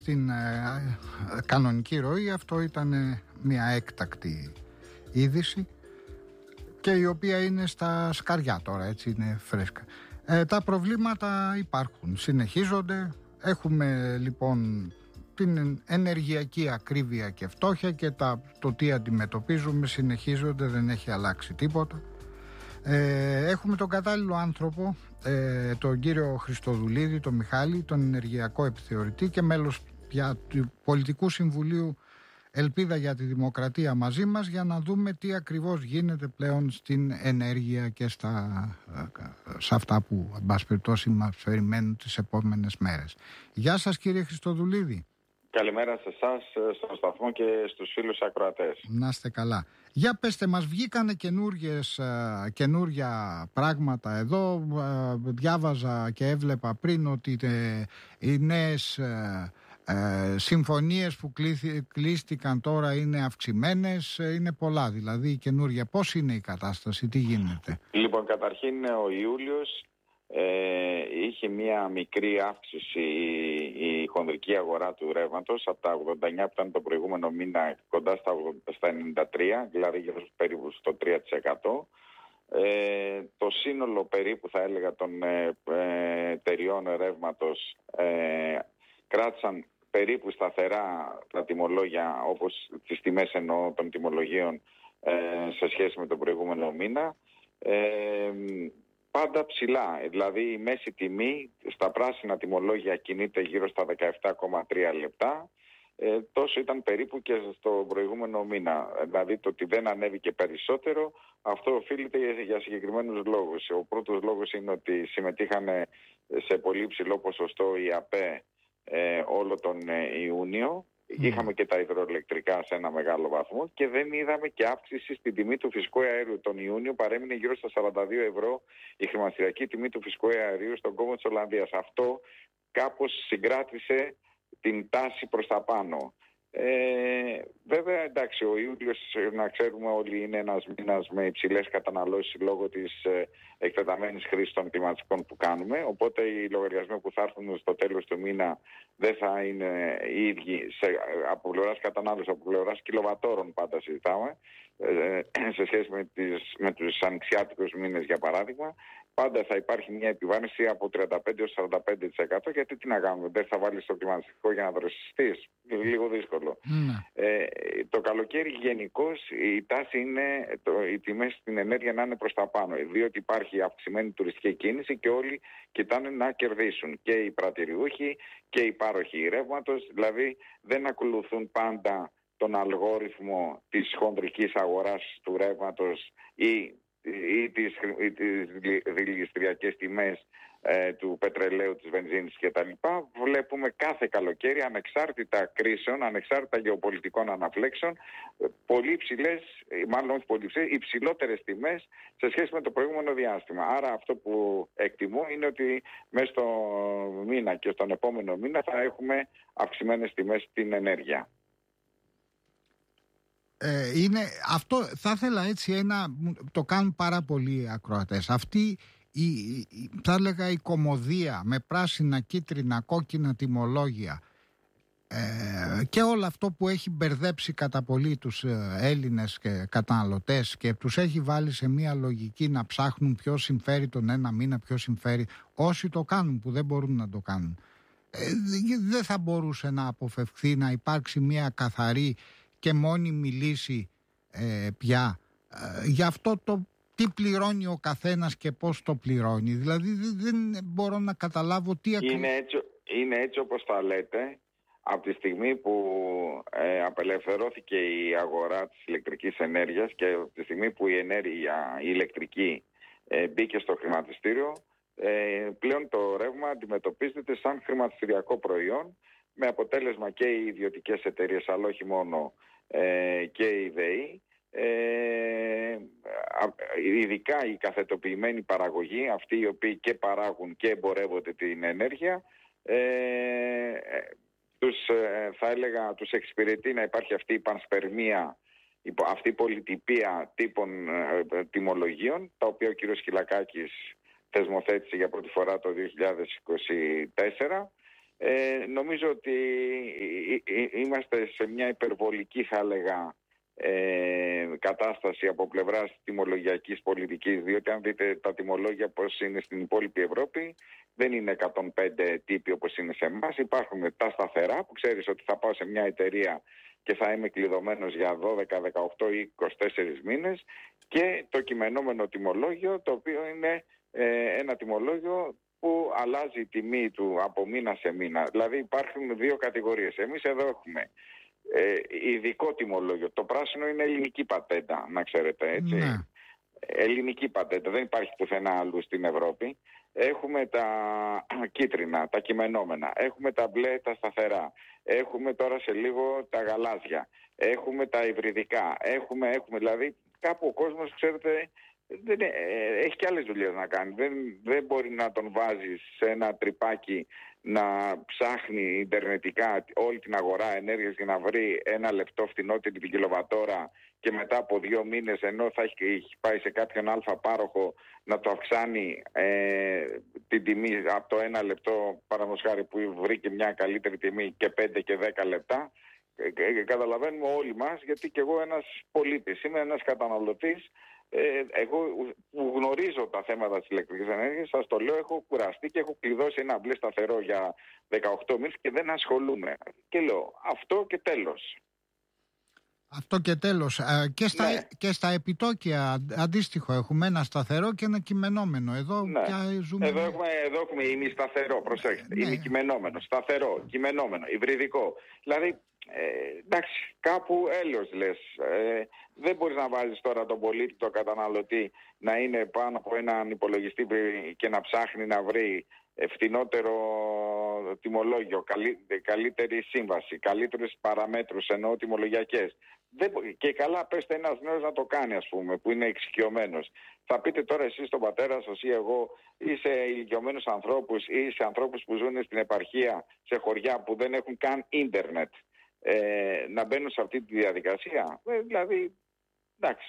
Στην κανονική ροή αυτό ήταν μια έκτακτη είδηση και η οποία είναι στα σκαριά τώρα, έτσι είναι φρέσκα. Τα προβλήματα υπάρχουν, συνεχίζονται. Έχουμε λοιπόν την ενεργειακή ακρίβεια και φτώχεια και το τι αντιμετωπίζουμε συνεχίζονται, δεν έχει αλλάξει τίποτα. Έχουμε τον κατάλληλο άνθρωπο, τον κύριο Χριστοδουλίδη, τον Μιχάλη, τον ενεργειακό επιθεωρητή και μέλος πια του Πολιτικού Συμβουλίου Ελπίδα για τη Δημοκρατία μαζί μας, για να δούμε τι ακριβώς γίνεται πλέον στην ενέργεια και σε αυτά που εν πάση περιπτώσει μας περιμένουν τις επόμενες μέρες. Γεια σας κύριε Χριστοδουλίδη. Καλημέρα σε εσάς, στον σταθμό και στους φίλους ακροατές. Να είστε καλά. Για πέστε μας, βγήκανε καινούρια πράγματα εδώ. Διάβαζα και έβλεπα πριν ότι οι νέες συμφωνίες που κλείστηκαν τώρα είναι αυξημένες, είναι πολλά δηλαδή καινούρια. Πώς είναι η κατάσταση, τι γίνεται? Λοιπόν, καταρχήν ο Ιούλιος είχε μία μικρή αύξηση η χονδρική αγορά του ρεύματος από τα 89 που ήταν το προηγούμενο μήνα κοντά στα 93, δηλαδή περίπου στο 3%. Το σύνολο περίπου θα έλεγα των εταιριών ρεύματος κράτησαν περίπου σταθερά τα τιμολόγια, όπως τις τιμές εννοώ των τιμολογίων σε σχέση με τον προηγούμενο μήνα. Πάντα ψηλά, δηλαδή η μέση τιμή στα πράσινα τιμολόγια κινείται γύρω στα 17,3 λεπτά, τόσο ήταν περίπου και στο προηγούμενο μήνα. Δηλαδή το ότι δεν ανέβηκε περισσότερο, αυτό οφείλεται για συγκεκριμένους λόγους. Ο πρώτος λόγος είναι ότι συμμετείχαν σε πολύ ψηλό ποσοστό οι ΑΠΕ όλο τον Ιούνιο. Είχαμε και τα υδροελεκτρικά σε ένα μεγάλο βαθμό και δεν είδαμε και αύξηση στην τιμή του φυσικού αερίου. Τον Ιούνιο παρέμεινε γύρω στα 42 ευρώ η χρηματιστηριακή τιμή του φυσικού αερίου στον κόμβο της Ολλανδίας. Αυτό κάπως συγκράτησε την τάση προς τα πάνω. Βέβαια, εντάξει, ο Ιούλιος, να ξέρουμε όλοι, είναι ένας μήνας με υψηλές καταναλώσεις λόγω της εκτεταμένης χρήσης των κλιματικών που κάνουμε, οπότε οι λογαριασμοί που θα έρθουν στο τέλος του μήνα δεν θα είναι οι ίδιοι από πλευράς κατανάλωσης, από πλευράς κιλοβατόρων πάντα συζητάμε, σε σχέση με τους ανοιξιάτικους μήνες για παράδειγμα. Πάντα θα υπάρχει μια επιβάρυνση από 35% έως 45%, γιατί τι να κάνουμε, δεν θα βάλεις το κλιματιστικό για να δροσιστείς, λίγο δύσκολο. Το καλοκαίρι γενικώς η τάση είναι οι τιμές στην ενέργεια να είναι προς τα πάνω, διότι υπάρχει αυξημένη τουριστική κίνηση και όλοι κοιτάνε να κερδίσουν, και οι πρατηριούχοι και οι πάροχοι ρεύματος, δηλαδή δεν ακολουθούν πάντα τον αλγόριθμο της χονδρικής αγοράς του ρεύματος ή τις δηληστριακές τιμές του πετρελαίου, της βενζίνης κτλ. Βλέπουμε κάθε καλοκαίρι, ανεξάρτητα κρίσεων, ανεξάρτητα γεωπολιτικών αναφλέξεων, πολύ υψηλές, μάλλον όχι πολύ υψηλές, υψηλότερες τιμές σε σχέση με το προηγούμενο διάστημα. Άρα αυτό που εκτιμώ είναι ότι μέσα στο μήνα και στον επόμενο μήνα θα έχουμε αυξημένες τιμές στην ενέργεια. Αυτό θα ήθελα έτσι το κάνουν πάρα πολλοί ακροατές. Αυτή θα έλεγα η κωμωδία με πράσινα, κίτρινα, κόκκινα τιμολόγια και όλο αυτό που έχει μπερδέψει κατά πολύ τους Έλληνες και καταναλωτές και τους έχει βάλει σε μια λογική να ψάχνουν ποιο συμφέρει τον ένα μήνα, ποιο συμφέρει. Όσοι το κάνουν, που δεν μπορούν να το κάνουν, δεν θα μπορούσε να αποφευχθεί να υπάρξει μια καθαρή και μόνιμη λύση πια για αυτό το τι πληρώνει ο καθένας και πώς το πληρώνει. Δηλαδή δεν μπορώ να καταλάβω τι ακριβώς. Είναι έτσι όπως τα λέτε. Από τη στιγμή που απελευθερώθηκε η αγορά της ηλεκτρικής ενέργειας και από τη στιγμή που η ηλεκτρική μπήκε στο χρηματιστήριο, πλέον το ρεύμα αντιμετωπίζεται σαν χρηματιστηριακό προϊόν, με αποτέλεσμα και οι ιδιωτικές εταιρείες, αλλά όχι μόνο, και η ΔΕΗ, ειδικά η καθετοποιημένη παραγωγή, αυτοί οι οποίοι και παράγουν και εμπορεύονται την ενέργεια, θα έλεγα τους εξυπηρετεί να υπάρχει αυτή η πανσπερμία, αυτή η πολυτυπία τύπων τιμολογίων, τα οποία ο κ. Σκυλακάκης θεσμοθέτησε για πρώτη φορά το 2024. Νομίζω ότι είμαστε σε μια υπερβολική, θα έλεγα, κατάσταση από πλευράς τιμολογιακής πολιτικής, διότι αν δείτε τα τιμολόγια πώς είναι στην υπόλοιπη Ευρώπη, δεν είναι 105 τύποι όπως είναι σε εμάς. Υπάρχουν τα σταθερά που ξέρεις ότι θα πάω σε μια εταιρεία και θα είμαι κλειδωμένος για 12, 18 ή 24 μήνες, και το κειμενόμενο τιμολόγιο, το οποίο είναι ένα τιμολόγιο που αλλάζει η τιμή του από μήνα σε μήνα. Δηλαδή υπάρχουν δύο κατηγορίες. Εμείς εδώ έχουμε ειδικό τιμολόγιο. Το πράσινο είναι ελληνική πατέντα, να ξέρετε, έτσι. Ναι. Ελληνική πατέντα, δεν υπάρχει πουθενά αλλού στην Ευρώπη. Έχουμε τα κίτρινα, τα κειμενόμενα. Έχουμε τα μπλε, τα σταθερά. Έχουμε τώρα σε λίγο τα γαλάζια. Έχουμε τα υβριδικά. Έχουμε, δηλαδή κάπου ο κόσμος, ξέρετε, έχει και άλλες δουλειές να κάνει. Δεν μπορεί να τον βάζεις σε ένα τρυπάκι να ψάχνει ιντερνετικά όλη την αγορά ενέργειας για να βρει ένα λεπτό φτηνότερη την κιλοβατόρα, και μετά από 2 μήνες, ενώ θα έχει πάει σε κάποιον αλφα πάροχο, να το αυξάνει την τιμή από το 1 λεπτό, παραδείγματος χάρη, που βρήκε μια καλύτερη τιμή, και 5 και 10 λεπτά. Καταλαβαίνουμε όλοι μας, γιατί και εγώ ένας πολίτης είμαι, ένας καταναλωτής. Εγώ που γνωρίζω τα θέματα της ηλεκτρικής ενέργειας, σας το λέω, έχω κουραστεί και έχω κλειδώσει ένα μπλε σταθερό για 18 μήνες και δεν ασχολούμαι. Και λέω αυτό και τέλος. Αυτό και τέλος. Και στα επιτόκια αντίστοιχο έχουμε ένα σταθερό και ένα κειμενόμενο. Εδώ, ζούμε... εδώ έχουμε ημισταθερό, προσέξτε. Ημικειμενόμενο, σταθερό, κειμενόμενο, υβριδικό. Δηλαδή, εντάξει, κάπου έλεος λες. Δεν μπορείς να βάζεις τώρα τον πολίτη, τον καταναλωτή, να είναι πάνω από έναν υπολογιστή και να ψάχνει να βρει φθηνότερο τιμολόγιο, καλύτερη σύμβαση, καλύτερες παραμέτρους, εννοώ τιμολογιακές. Και καλά, πέστε ένας νέος να το κάνει, ας πούμε, που είναι εξοικειωμένος. Θα πείτε τώρα εσείς τον πατέρα σας ή εγώ, ή σε ηλικιωμένους ανθρώπους ή σε ανθρώπους που ζουν στην επαρχία, σε χωριά που δεν έχουν καν ίντερνετ, να μπαίνουν σε αυτή τη διαδικασία. Δηλαδή, εντάξει,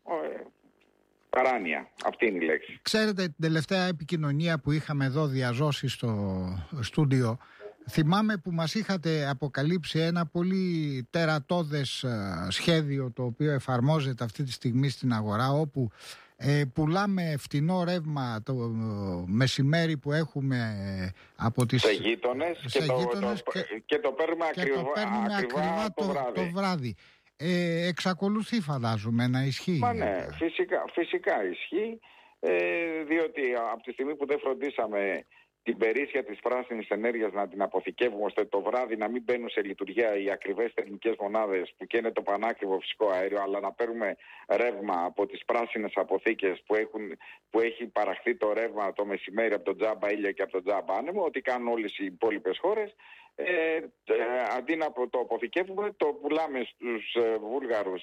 παράνοια, αυτή είναι η λέξη. Ξέρετε, την τελευταία επικοινωνία που είχαμε εδώ διαζώσει στο στούντιο, θυμάμαι που μας είχατε αποκαλύψει ένα πολύ τερατώδες σχέδιο, το οποίο εφαρμόζεται αυτή τη στιγμή στην αγορά, όπου πουλάμε φτηνό ρεύμα το μεσημέρι που έχουμε από τις... σε γείτονες, και το παίρνουμε ακριβά το βράδυ. Εξακολουθεί, φαντάζομαι, να ισχύει. Μα ναι, φυσικά ισχύει, διότι από τη στιγμή που δεν φροντίσαμε την περίσσια της πράσινης ενέργειας να την αποθηκεύουμε, ώστε το βράδυ να μην μπαίνουν σε λειτουργία οι ακριβές θερμικές μονάδες που καίνε το πανάκριβο φυσικό αέριο, αλλά να παίρνουμε ρεύμα από τις πράσινες αποθήκες που έχει παραχθεί το ρεύμα το μεσημέρι από τον τζάμπα ήλιο και από τον τζάμπα άνεμο, ό,τι κάνουν όλες οι υπόλοιπες χώρες. Αντί να το αποθηκεύουμε, το πουλάμε στους Βούλγαρους,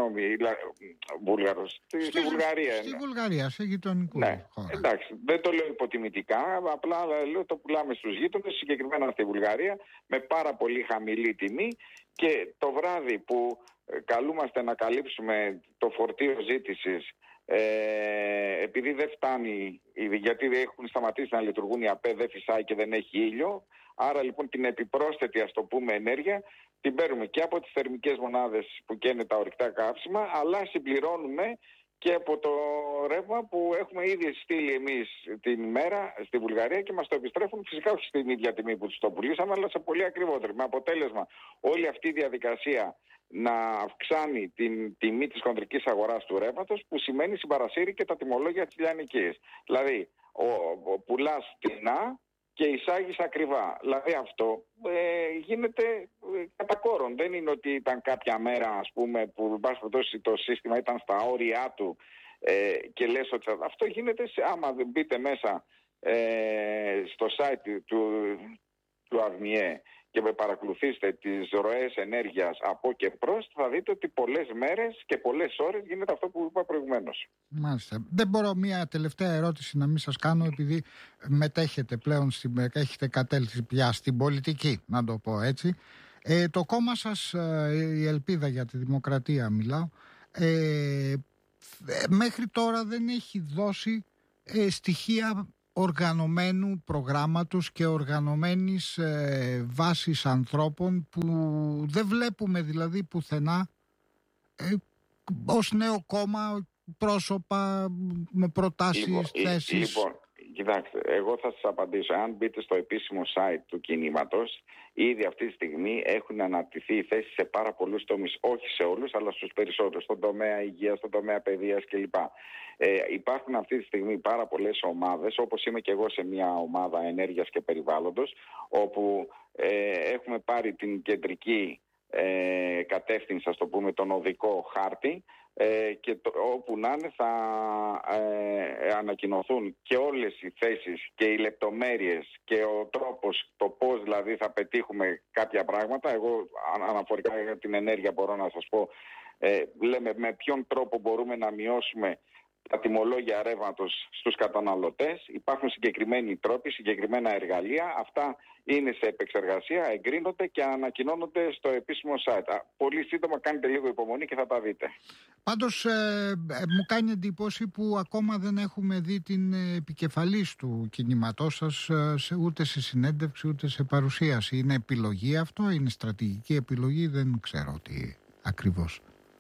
στη Βουλγαρία. Στη Βουλγαρία, σε γειτονικού χώρα. Εντάξει, δεν το λέω υποτιμητικά, απλά λέω το πουλάμε στους γείτονες, συγκεκριμένα στη Βουλγαρία, με πάρα πολύ χαμηλή τιμή, και το βράδυ που καλούμαστε να καλύψουμε το φορτίο ζήτησης, επειδή δεν φτάνει, γιατί έχουν σταματήσει να λειτουργούν οι ΑΠΕ, δεν φυσάει και δεν έχει ήλιο. Άρα λοιπόν την επιπρόσθετη, ας το πούμε, ενέργεια την παίρνουμε και από τις θερμικές μονάδες που καίνε τα ορυκτά καύσιμα, αλλά συμπληρώνουμε και από το ρεύμα που έχουμε ήδη στείλει εμείς την ημέρα στη Βουλγαρία και μας το επιστρέφουν, φυσικά όχι στην ίδια τιμή που τους το πουλήσαμε, αλλά σε πολύ ακριβότερη. Με αποτέλεσμα όλη αυτή η διαδικασία να αυξάνει την τιμή της χονδρικής αγοράς του ρεύματος, που σημαίνει συμπαρασύρει και τα τιμολόγια της λιανικής. Δηλαδή, πουλάς φτηνά και εισάγεις ακριβά. Δηλαδή αυτό γίνεται κατά κόρον. Δεν είναι ότι ήταν κάποια μέρα, ας πούμε, που το σύστημα ήταν στα όρια του και λες ότι αυτό γίνεται άμα μπείτε μέσα στο site του ΑΔΜΙΕ και με παρακολουθήσετε τις ροές ενέργειας από και προς, θα δείτε ότι πολλές μέρες και πολλές ώρες γίνεται αυτό που είπα προηγουμένως. Μάλιστα. Δεν μπορώ μια τελευταία ερώτηση να μην σας κάνω, επειδή μετέχετε πλέον, έχετε κατέλθει πια στην πολιτική, να το πω έτσι. Το κόμμα σας, η Ελπίδα για τη Δημοκρατία μιλάω, μέχρι τώρα δεν έχει δώσει στοιχεία οργανωμένου προγράμματος και οργανωμένης βάσης ανθρώπων που δεν βλέπουμε δηλαδή πουθενά ως νέο κόμμα πρόσωπα με προτάσεις, θέσεις. Λοιπόν, κοιτάξτε, εγώ θα σας απαντήσω. Αν μπείτε στο επίσημο site του κινήματος, ήδη αυτή τη στιγμή έχουν αναρτηθεί οι θέσεις σε πάρα πολλούς τομείς. Όχι σε όλους, αλλά στους περισσότερους. Στον τομέα υγείας, στον τομέα παιδείας κλπ. Υπάρχουν αυτή τη στιγμή πάρα πολλές ομάδες, όπως είμαι και εγώ σε μια ομάδα ενέργειας και περιβάλλοντος, όπου έχουμε πάρει την κεντρική κατεύθυνση, ας το πούμε, τον οδικό χάρτη, και όπου να είναι θα ανακοινωθούν και όλες οι θέσεις και οι λεπτομέρειες και ο τρόπος, το πώς δηλαδή θα πετύχουμε κάποια πράγματα. Εγώ αναφορικά για την ενέργεια μπορώ να σας πω, λέμε με ποιον τρόπο μπορούμε να μειώσουμε τα τιμολόγια ρεύματος στους καταναλωτές. Υπάρχουν συγκεκριμένοι τρόποι, συγκεκριμένα εργαλεία. Αυτά είναι σε επεξεργασία, εγκρίνονται και ανακοινώνονται στο επίσημο site. Πολύ σύντομα, κάνετε λίγο υπομονή και θα τα δείτε. Πάντως μου κάνει εντύπωση που ακόμα δεν έχουμε δει την επικεφαλής του κινήματός σας ούτε σε συνέντευξη ούτε σε παρουσίαση. Είναι επιλογή αυτό, είναι στρατηγική επιλογή, δεν ξέρω τι ακριβώς.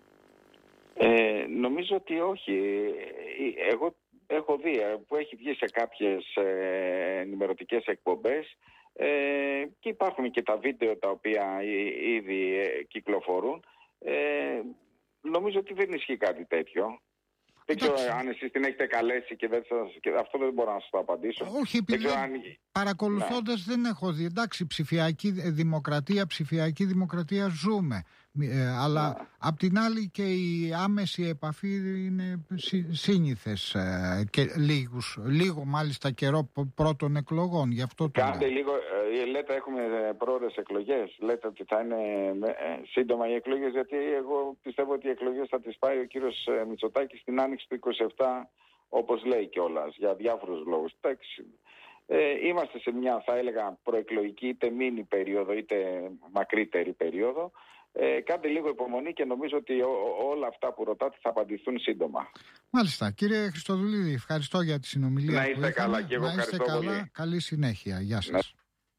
Νομίζω ότι όχι. Εγώ έχω δει που έχει βγει σε κάποιες ενημερωτικές εκπομπές και υπάρχουν και τα βίντεο τα οποία ήδη κυκλοφορούν. Νομίζω ότι δεν ισχύει κάτι τέτοιο. Δεν ξέρω αν εσείς την έχετε καλέσει και αυτό δεν μπορώ να σας το απαντήσω. Όχι, επειδή παρακολουθώντας δεν έχω δει. Εντάξει, ψηφιακή δημοκρατία ζούμε. Αλλά απ' την άλλη και η άμεση επαφή είναι σύνηθες και λίγο μάλιστα καιρό πρώτων εκλογών. Γι' αυτό το κάντε λίγο, λέτε έχουμε πρόορες εκλογές, λέτε ότι θα είναι σύντομα οι εκλογές, γιατί εγώ πιστεύω ότι οι εκλογές θα τις πάει ο κύριος Μητσοτάκης στην άνοιξη του 27, όπως λέει κιόλας, για διάφορους λόγους. Είμαστε σε μια, θα έλεγα, προεκλογική είτε μίνι περίοδο είτε μακρύτερη περίοδο. Κάντε λίγο υπομονή και νομίζω ότι όλα αυτά που ρωτάτε θα απαντηθούν σύντομα. Μάλιστα. Κύριε Χριστοδουλίδη, ευχαριστώ για τη συνομιλία. Να είστε καλά και εγώ ευχαριστώ πολύ. Καλή συνέχεια. Γεια σας.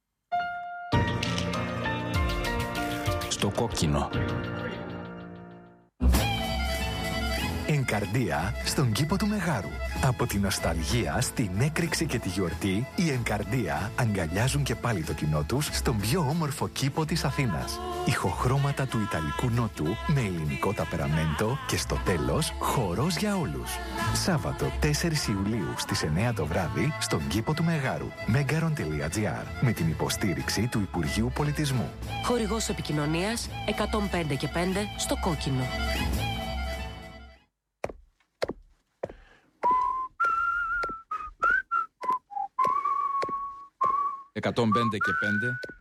Στο κόκκινο. Ενκαρδία στον κήπο του Μεγάρου. Από τη νοσταλγία στην έκρηξη και τη γιορτή, οι Ενκαρδία αγκαλιάζουν και πάλι το κοινό τους στον πιο όμορφο κήπο της Αθήνας. Ηχοχρώματα του Ιταλικού Νότου με ελληνικό ταπεραμέντο και στο τέλος χορός για όλους. Σάββατο 4 Ιουλίου στις 9 το βράδυ στον κήπο του Μεγάρου. Megaron.gr με την υποστήριξη του Υπουργείου Πολιτισμού. Χορηγός επικοινωνίας 105 και 5 στο κόκκινο. 105 και 5